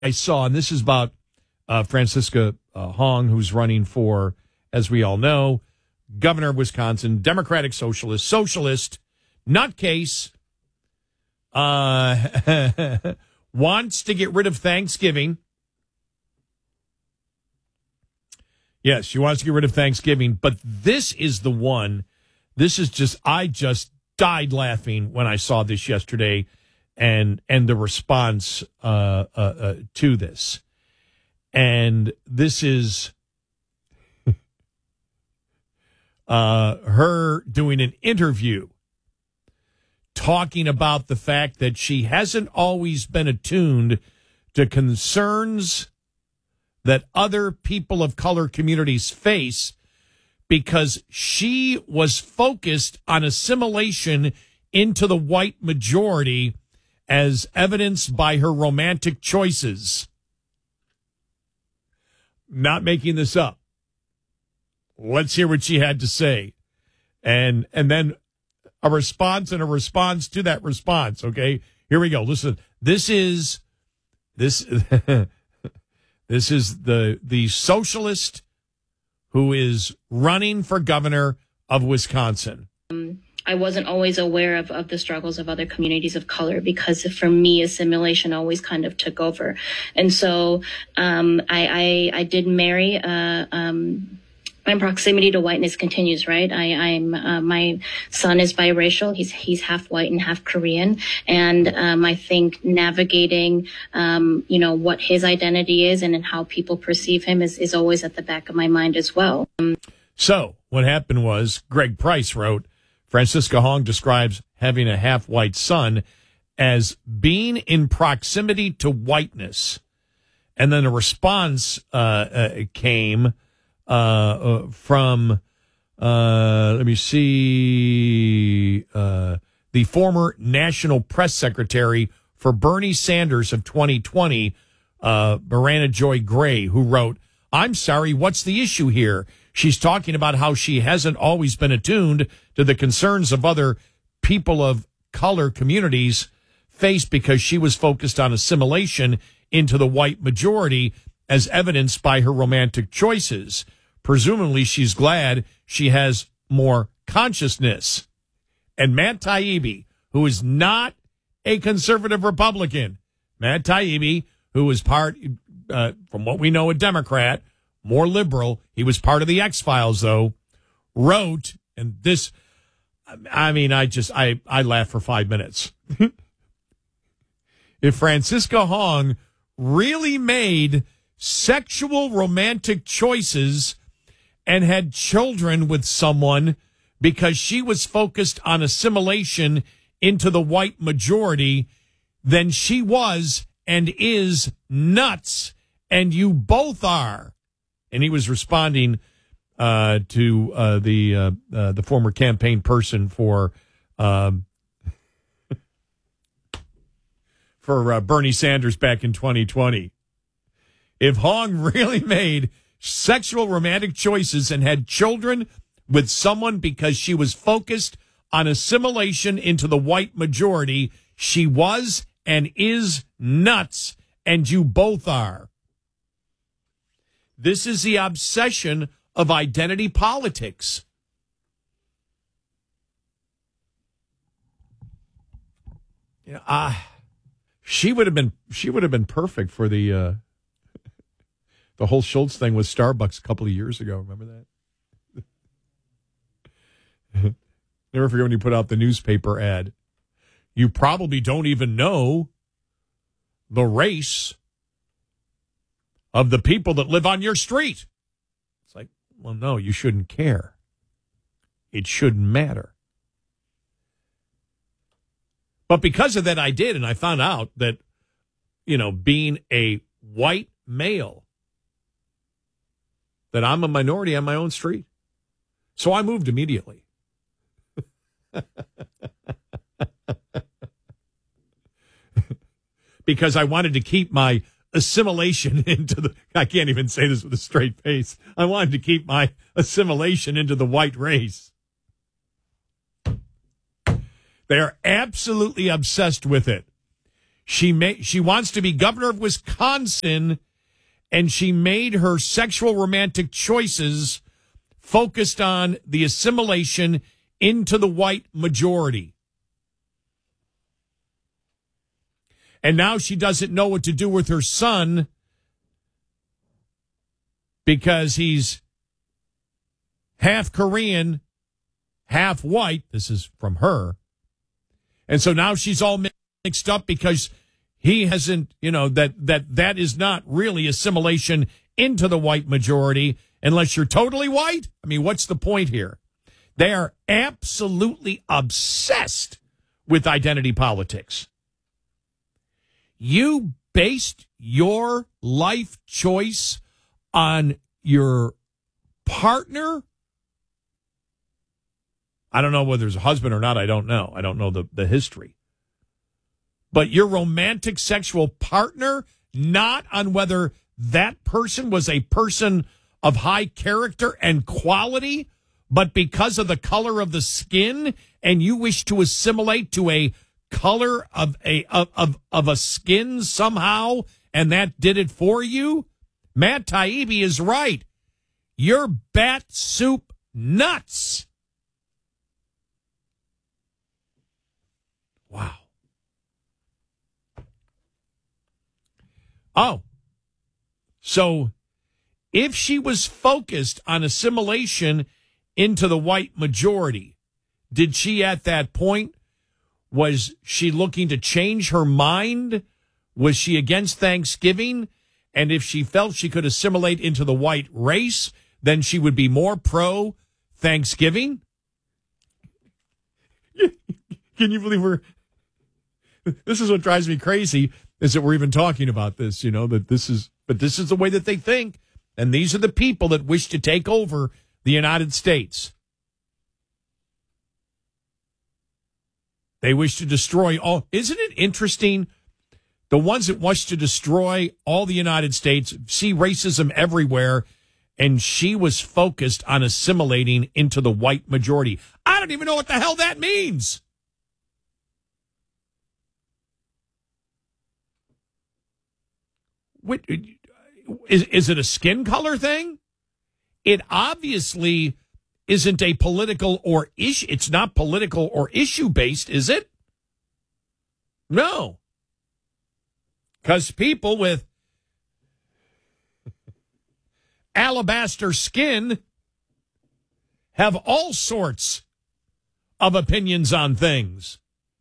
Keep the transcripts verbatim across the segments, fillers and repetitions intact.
I saw, and this is about uh, Francisca uh, Hong, who's running for, as we all know, governor of Wisconsin, Democratic Socialist, socialist, nutcase, uh, wants to get rid of Thanksgiving. Yes, she wants to get rid of Thanksgiving, but this is the one. This is just, I just died laughing when I saw this yesterday, and and the response uh, uh, uh, to this. And this is uh, her doing an interview talking about the fact that she hasn't always been attuned to concerns that other people of color communities face, because she was focused on assimilation into the white majority as evidenced by her romantic choices. Not making this up. Let's hear what she had to say. And and then a response and a response to that response, okay? Here we go. Listen, this is this this is the the socialist who is running for governor of Wisconsin. Um, I wasn't always aware of, of the struggles of other communities of color, because for me, assimilation always kind of took over. And so um, I, I, I did marry. Uh, um, my proximity to whiteness continues, right? I, I'm uh, my son is biracial. He's he's half white and half Korean, and um, I think navigating, um, you know, what his identity is and how people perceive him is is always at the back of my mind as well. Um, so what happened was, Greg Price wrote, Francisca Hong describes having a half-white son as being in proximity to whiteness. And then a response uh, uh, came uh, uh, from, uh, let me see, uh, the former National Press Secretary for Bernie Sanders of twenty twenty, uh, Miranda Joy Gray, who wrote, "I'm sorry, what's the issue here?" She's talking about how she hasn't always been attuned to the concerns of other people of color communities face, because she was focused on assimilation into the white majority as evidenced by her romantic choices. Presumably, she's glad she has more consciousness. And Matt Taibbi, who is not a conservative Republican, Matt Taibbi, who is part, uh, from what we know, a Democrat, more liberal. He was part of the X-Files, though, wrote, and this, I mean, I just, I, I laughed for five minutes. If Francisca Hong really made sexual romantic choices and had children with someone because she was focused on assimilation into the white majority, then she was and is nuts, and you both are. And he was responding uh, to uh, the uh, uh, the former campaign person for um, for uh, Bernie Sanders back in twenty twenty. If Hong really made sexual romantic choices and had children with someone because she was focused on assimilation into the white majority, she was and is nuts, and you both are. This is the obsession of identity politics. You know, uh, she would have been she would have been perfect for the uh, the whole Schultz thing with Starbucks a couple of years ago. Remember that? Never forget when you put out the newspaper ad. You probably don't even know the race of the people that live on your street. It's like, well, no, you shouldn't care. It shouldn't matter. But because of that, I did, and I found out that, you know, being a white male, that I'm a minority on my own street. So I moved immediately. Because I wanted to keep my assimilation into the, I can't even say this with a straight face. I wanted to keep my assimilation into the white race. They are absolutely obsessed with it. She may, she wants to be governor of Wisconsin, and she made her sexual romantic choices focused on the assimilation into the white majority. And now she doesn't know what to do with her son because he's half Korean, half white. This is from her. And so now she's all mixed up because he hasn't, you know, that that that is not really assimilation into the white majority unless you're totally white. I mean, what's the point here? They are absolutely obsessed with identity politics. You based your life choice on your partner. I don't know whether it's a husband or not. I don't know. I don't know the, the history. But your romantic sexual partner, not on whether that person was a person of high character and quality, but because of the color of the skin, and you wish to assimilate to a color of a of, of, of a skin somehow, and that did it for you. Matt Taibbi is right. You're bat soup nuts. Wow. Oh, so if she was focused on assimilation into the white majority, did she at that point, was she looking to change her mind? Was she against Thanksgiving? And if she felt she could assimilate into the white race, then she would be more pro Thanksgiving? Can you believe we're... This is what drives me crazy, is that we're even talking about this, you know, that this is... But this is the way that they think. And these are the people that wish to take over the United States. They wish to destroy all. Isn't it interesting? The ones that wish to destroy all the United States see racism everywhere, and she was focused on assimilating into the white majority. I don't even know what the hell that means. What, is, is it a skin color thing? It obviously isn't a political or issue. It's not political or issue based, is it? No. Because people with alabaster skin have all sorts of opinions on things.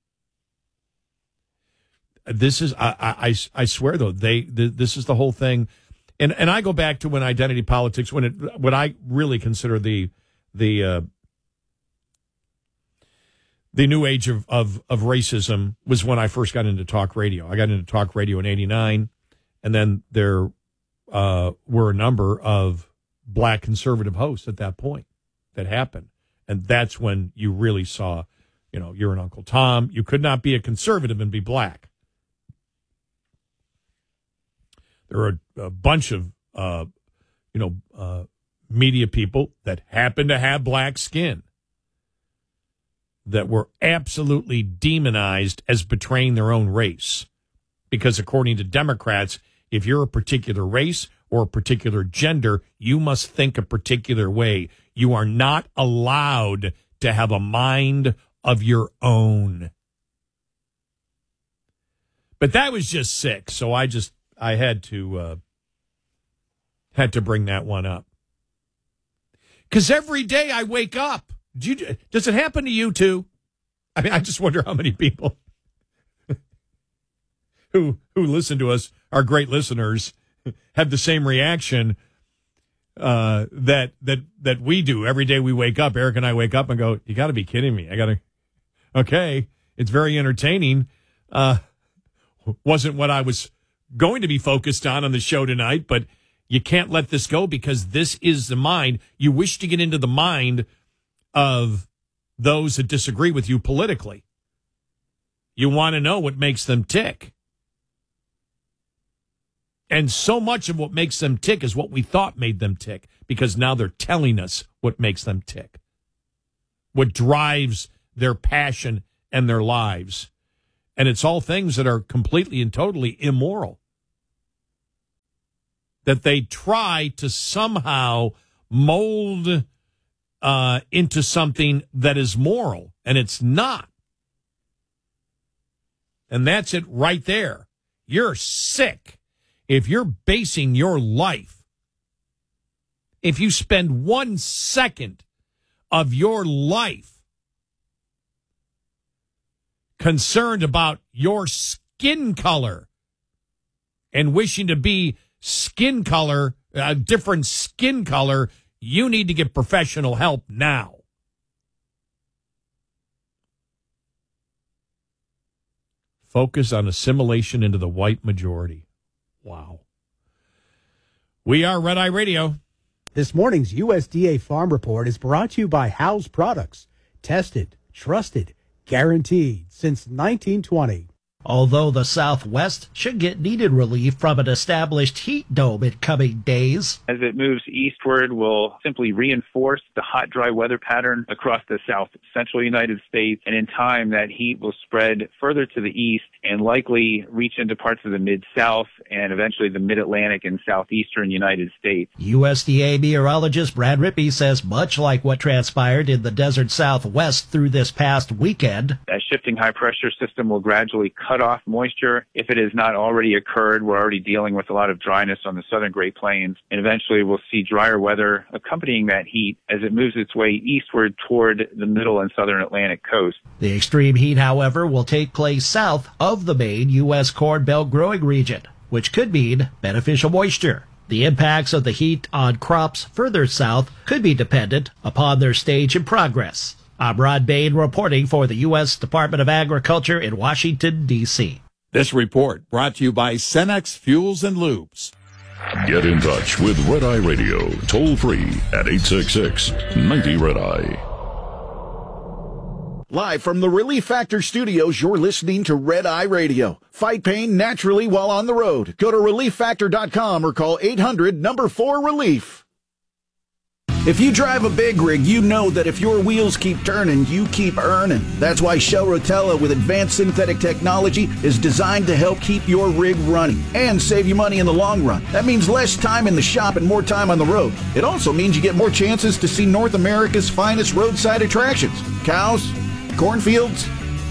This is, I, I, I swear though, they, this is the whole thing. And, and I go back to when identity politics, when it, what I really consider the, the, uh, the new age of, of, of racism was when I first got into talk radio. I got into talk radio in eighty-nine, and then there uh, were a number of black conservative hosts at that point that happened. And that's when you really saw, you know, you're an Uncle Tom. You could not be a conservative and be black. There are a, a bunch of, uh, you know, uh, media people that happen to have black skin that were absolutely demonized as betraying their own race. Because according to Democrats, if you're a particular race or a particular gender, you must think a particular way. You are not allowed to have a mind of your own. But that was just sick, so I just, I had to, uh, had to bring that one up. Because every day I wake up, do you, does it happen to you too? I mean, I just wonder how many people who who listen to us, our great listeners, have the same reaction uh, that that that we do every day. We wake up. Eric and I wake up and go, "You got to be kidding me!" I got to. Okay, it's very entertaining. Uh, wasn't what I was going to be focused on on the show tonight, but you can't let this go because this is the mind. You wish to get into the mind of those that disagree with you politically. You want to know what makes them tick. And so much of what makes them tick is what we thought made them tick, because now they're telling us what makes them tick, what drives their passion and their lives. And it's all things that are completely and totally immoral. That they try to somehow mold uh, into something that is moral, and it's not. And that's it right there. You're sick if you're basing your life, if you spend one second of your life concerned about your skin color and wishing to be skin color, a different skin color, you need to get professional help now. Focus on assimilation into the white majority. Wow. We are Red Eye Radio. This morning's U S D A Farm Report is brought to you by House Products. Tested, trusted, guaranteed since nineteen twenty. Although the Southwest should get needed relief from an established heat dome in coming days. As it moves eastward, will simply reinforce the hot, dry weather pattern across the south central United States. And in time, that heat will spread further to the east and likely reach into parts of the mid-south and eventually the mid-Atlantic and southeastern United States. U S D A meteorologist Brad Rippey says much like what transpired in the desert Southwest through this past weekend. That shifting high-pressure system will gradually cut off moisture. If it has not already occurred, we're already dealing with a lot of dryness on the southern Great Plains, and eventually we'll see drier weather accompanying that heat as it moves its way eastward toward the middle and southern Atlantic coast. The extreme heat, however, will take place south of the main U S Corn Belt growing region, which could mean beneficial moisture. The impacts of the heat on crops further south could be dependent upon their stage and progress. I'm Rod Bain reporting for the U S Department of Agriculture in Washington, D C This report brought to you by Cenex Fuels and Lubes. Get in touch with Red Eye Radio, toll free at eight six six, ninety, Red Eye. Live from the Relief Factor Studios, you're listening to Red Eye Radio. Fight pain naturally while on the road. Go to relief factor dot com or call eight hundred, number four, relief. If you drive a big rig, you know that if your wheels keep turning, you keep earning. That's why Shell Rotella with advanced synthetic technology is designed to help keep your rig running and save you money in the long run. That means less time in the shop and more time on the road. It also means you get more chances to see North America's finest roadside attractions. Cows, cornfields,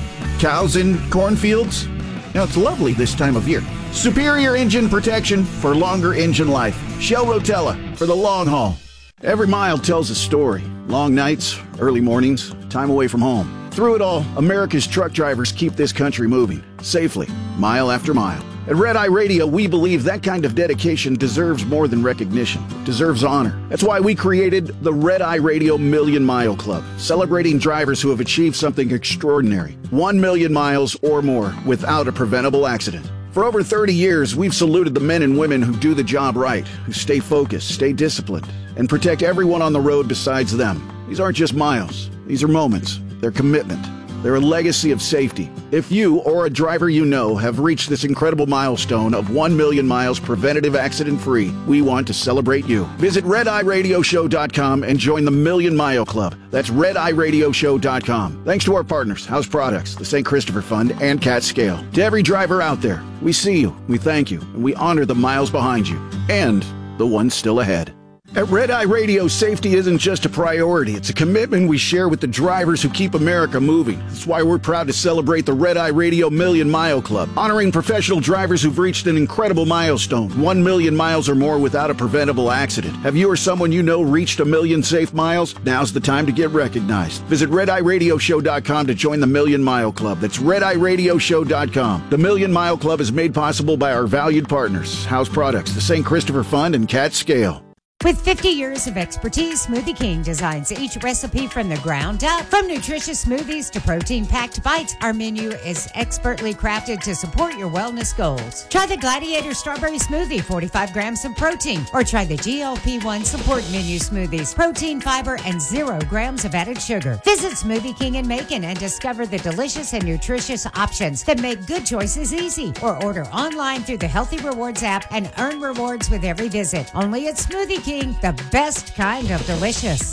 cows in cornfields. Now, it's lovely this time of year. Superior engine protection for longer engine life. Shell Rotella for the long haul. Every mile tells a story. Long nights, early mornings, time away from home. Through it all, America's truck drivers keep this country moving, safely, mile after mile. At Red Eye Radio, we believe that kind of dedication deserves more than recognition. It deserves honor. That's why we created the Red Eye Radio Million Mile Club, celebrating drivers who have achieved something extraordinary. One million miles or more without a preventable accident. For over thirty years, we've saluted the men and women who do the job right, who stay focused, stay disciplined, and protect everyone on the road besides them. These aren't just miles. These are moments. They're commitment. They're a legacy of safety. If you or a driver you know have reached this incredible milestone of one million miles preventative accident-free, we want to celebrate you. Visit red eye radio show dot com and join the Million Mile Club. That's red eye radio show dot com. Thanks to our partners, House Products, the Saint Christopher Fund, and Cat Scale. To every driver out there, we see you, we thank you, and we honor the miles behind you and the ones still ahead. At Red Eye Radio, safety isn't just a priority. It's a commitment we share with the drivers who keep America moving. That's why we're proud to celebrate the Red Eye Radio Million Mile Club, honoring professional drivers who've reached an incredible milestone, one million miles or more without a preventable accident. Have you or someone you know reached a million safe miles? Now's the time to get recognized. Visit red eye radio show dot com to join the Million Mile Club. That's red eye radio show dot com. The Million Mile Club is made possible by our valued partners, House Products, the Saint Christopher Fund, and Cat Scale. With fifty years of expertise, Smoothie King designs each recipe from the ground up. From nutritious smoothies to protein-packed bites, our menu is expertly crafted to support your wellness goals. Try the Gladiator Strawberry Smoothie, forty-five grams of protein, or try the G L P one Support Menu Smoothies, protein, fiber, and zero grams of added sugar. Visit Smoothie King in Macon and discover the delicious and nutritious options that make good choices easy. Or order online through the Healthy Rewards app and earn rewards with every visit. Only at Smoothie King. The best kind of delicious.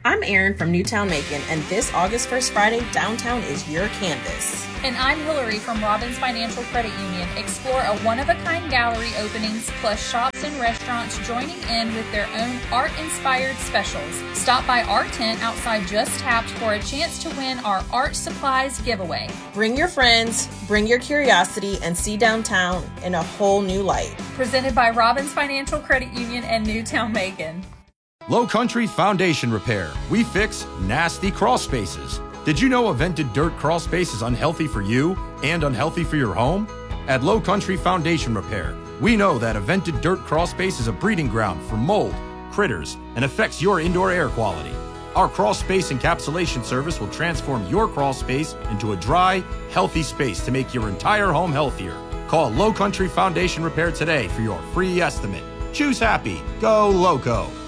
I'm Erin from Newtown Macon, and this August first Friday, downtown is your canvas. And I'm Hillary from Robbins Financial Credit Union. Explore a one-of-a-kind gallery openings, plus shops and restaurants joining in with their own art-inspired specials. Stop by our tent outside Just Tapped for a chance to win our art supplies giveaway. Bring your friends, bring your curiosity, and see downtown in a whole new light. Presented by Robbins Financial Credit Union and Newtown Macon. Low Country Foundation Repair. We fix nasty crawl spaces. Did you know a vented dirt crawl space is unhealthy for you and unhealthy for your home? At Low Country Foundation Repair, we know that a vented dirt crawl space is a breeding ground for mold, critters, and affects your indoor air quality. Our crawl space encapsulation service will transform your crawl space into a dry, healthy space to make your entire home healthier. Call Low Country Foundation Repair today for your free estimate. Choose happy. Go Loco.